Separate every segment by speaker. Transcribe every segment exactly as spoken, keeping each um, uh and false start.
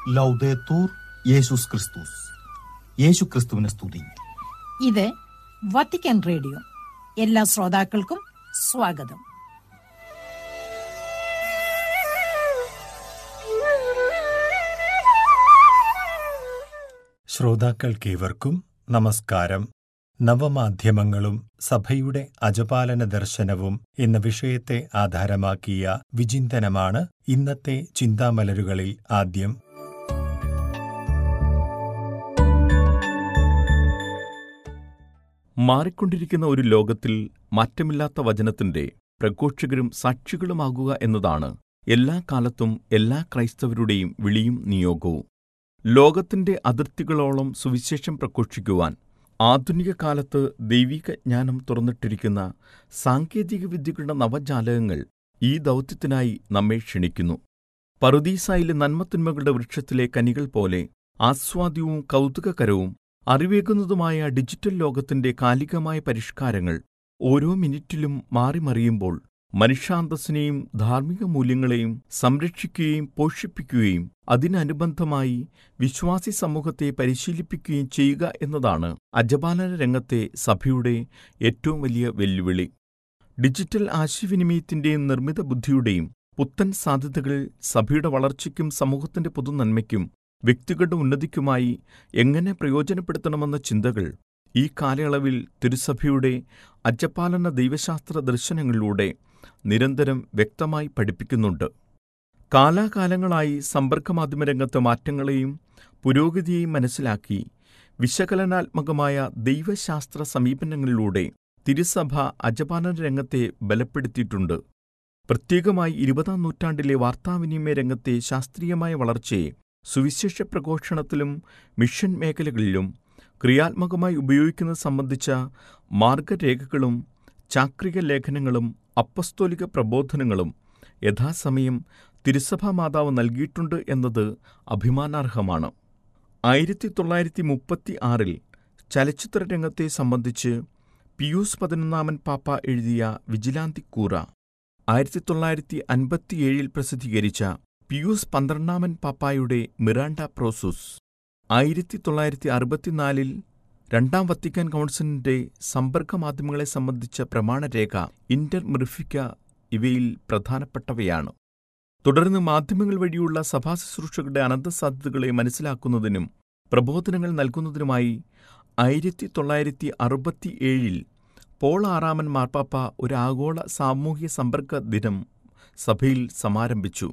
Speaker 1: ലൗദേത്തൂർ യേശുസ് ക്രിസ്തുസ്. യേശു ക്രിസ്തുവിനെ സ്തുതി.
Speaker 2: ഇത് വത്തിക്കാൻ റേഡിയോ. എല്ലാ ശ്രോതാക്കൾക്കും സ്വാഗതം.
Speaker 3: ശ്രോതാക്കൾക്കേവർക്കും നമസ്കാരം. നവമാധ്യമങ്ങളും സഭയുടെ അജപാലന ദർശനവും എന്ന വിഷയത്തെ ആധാരമാക്കിയ വിചിന്തനമാണ് ഇന്നത്തെ ചിന്താമലരുകളിൽ ആദ്യം.
Speaker 4: മാറിക്കൊണ്ടിരിക്കുന്ന ഒരു ലോകത്തിൽ മാറ്റമില്ലാത്ത വചനത്തിന്റെ പ്രഘോഷകരും സാക്ഷികളുമാകുക എന്നതാണ് എല്ലാ കാലത്തും എല്ലാ ക്രൈസ്തവരുടെയും വിളിയും നിയോഗവും. ലോകത്തിന്റെ അതിർത്തികളോളം സുവിശേഷം പ്രഘോഷിക്കുവാൻ ആധുനിക കാലത്ത് ദൈവിക ജ്ഞാനം തുറന്നിട്ടിരിക്കുന്ന സാങ്കേതികവിദ്യകളുടെ നവജാലകങ്ങൾ ഈ ദൗത്യത്തിനായി നമ്മെ ക്ഷണിക്കുന്നു. പറുദീസായിലെ നന്മത്തിന്മകളുടെ വൃക്ഷത്തിലെ കനികൾ പോലെ ആസ്വാദ്യവും കൗതുകകരവും അറിവേകുന്നതുമായ ഡിജിറ്റൽ ലോകത്തിന്റെ കാലികമായ പരിഷ്കാരങ്ങൾ ഓരോ മിനിറ്റിലും മാറിമറിയുമ്പോൾ മനുഷ്യാന്തസ്സിനെയും ധാർമ്മിക മൂല്യങ്ങളെയും സംരക്ഷിക്കുകയും പോഷിപ്പിക്കുകയും അതിനനുബന്ധമായി വിശ്വാസി സമൂഹത്തെ പരിശീലിപ്പിക്കുകയും ചെയ്യുക എന്നതാണ് അജപാലന രംഗത്തെ സഭയുടെ ഏറ്റവും വലിയ വെല്ലുവിളി. ഡിജിറ്റൽ ആശയവിനിമയത്തിന്റെയും നിർമ്മിത ബുദ്ധിയുടെയും പുത്തൻ സാധ്യതകൾ സഭയുടെ വളർച്ചയ്ക്കും സമൂഹത്തിന്റെ പൊതുനന്മയ്ക്കും വ്യക്തികളുടെ ഉന്നതിക്കുമായി എങ്ങനെ പ്രയോജനപ്പെടുത്തണമെന്ന ചിന്തകൾ ഈ കാലയളവിൽ തിരുസഭയുടെ അജപാലന ദൈവശാസ്ത്ര ദർശനങ്ങളിലൂടെ നിരന്തരം വ്യക്തമായി പഠിപ്പിക്കുന്നുണ്ട്. കാലാകാലങ്ങളായി സമ്പർക്കമാധ്യമരംഗത്തെ മാറ്റങ്ങളെയും പുരോഗതിയെയും മനസ്സിലാക്കി വിശകലനാത്മകമായ ദൈവശാസ്ത്ര സമീപനങ്ങളിലൂടെ തിരുസഭ അജപാലന രംഗത്തെ ബലപ്പെടുത്തിയിട്ടുണ്ട്. പ്രത്യേകമായി ഇരുപതാം നൂറ്റാണ്ടിലെ വാർത്താവിനിമയ രംഗത്തെ ശാസ്ത്രീയമായ വളർച്ചയെ സുവിശേഷ പ്രഘോഷണത്തിലും മിഷൻ മേഖലകളിലും ക്രിയാത്മകമായി ഉപയോഗിക്കുന്നത് സംബന്ധിച്ച മാർഗരേഖകളും ചാക്രിക ലേഖനങ്ങളും അപ്പസ്തോലിക പ്രബോധനങ്ങളും യഥാസമയം തിരുസഭാ മാതാവ് നൽകിയിട്ടുണ്ട് എന്നത് അഭിമാനാർഹമാണ്. ആയിരത്തി തൊള്ളായിരത്തി മുപ്പത്തി ആറിൽ ചലച്ചിത്ര രംഗത്തെ സംബന്ധിച്ച് പിയൂസ് പതിനൊന്നാമൻ പാപ്പ എഴുതിയ വിജിലാന്തി കൂറ, ആയിരത്തി തൊള്ളായിരത്തി അൻപത്തിയേഴിൽ പ്രസിദ്ധീകരിച്ച പിയൂസ് പന്ത്രണ്ടാമൻ പാപ്പായുടെ മിറാണ്ട പ്രോസസ്, ആയിരത്തി തൊള്ളായിരത്തി അറുപത്തിനാലിൽ രണ്ടാം വത്തിക്കാൻ കൗൺസിലിന്റെ സമ്പർക്ക മാധ്യമങ്ങളെ സംബന്ധിച്ച പ്രമാണരേഖ ഇന്റർ മിർഫിക്ക ഇവയിൽ പ്രധാനപ്പെട്ടവയാണ്. തുടർന്ന് മാധ്യമങ്ങൾ വഴിയുള്ള സഭാശുശ്രൂഷകളുടെ അനന്തസാധ്യതകളെ മനസ്സിലാക്കുന്നതിനും പ്രബോധനങ്ങൾ നൽകുന്നതിനുമായി ആയിരത്തി തൊള്ളായിരത്തി അറുപത്തിയേഴിൽ പോൾ ആറാമൻ മാർപ്പാപ്പ ഒരു ആഗോള സാമൂഹ്യ സമ്പർക്ക ദിനം സഭയിൽ സമാരംഭിച്ചു.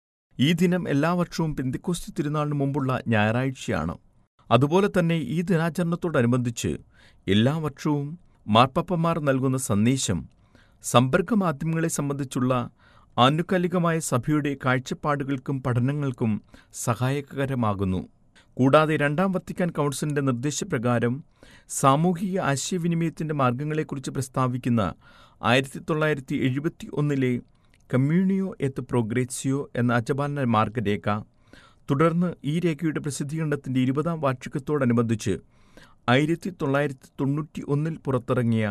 Speaker 4: ഈ ദിനം എല്ലാ വർഷവും പെന്തിക്കോസ്തി തിരുനാളിന് മുമ്പുള്ള ഞായറാഴ്ചയാണ്. അതുപോലെ തന്നെ ഈ ദിനാചരണത്തോടനുബന്ധിച്ച് എല്ലാ വർഷവും മാർപ്പാപ്പമാർ നൽകുന്ന സന്ദേശം സമ്പർക്ക മാധ്യമങ്ങളെ സംബന്ധിച്ചുള്ള ആനുകാലികമായ സഭയുടെ കാഴ്ചപ്പാടുകൾക്കും പഠനങ്ങൾക്കും സഹായകരമാകുന്നു. കൂടാതെ രണ്ടാം വത്തിക്കാൻ കൗൺസിലിന്റെ നിർദ്ദേശപ്രകാരം സാമൂഹിക ആശയവിനിമയത്തിന്റെ മാർഗങ്ങളെക്കുറിച്ച് പ്രസ്താവിക്കുന്ന ആയിരത്തി തൊള്ളായിരത്തി എഴുപത്തി ഒന്നിലെ കമ്മ്യൂണിയോ എത്ത് പ്രോഗ്രേസിയോ എന്ന അജപാലന മാർഗരേഖ, തുടർന്ന് ഈ രേഖയുടെ പ്രസിദ്ധീകരണത്തിന്റെ ഇരുപതാം വാർഷികത്തോടനുബന്ധിച്ച് ആയിരത്തി തൊള്ളായിരത്തി തൊണ്ണൂറ്റി ഒന്നിൽ പുറത്തിറങ്ങിയ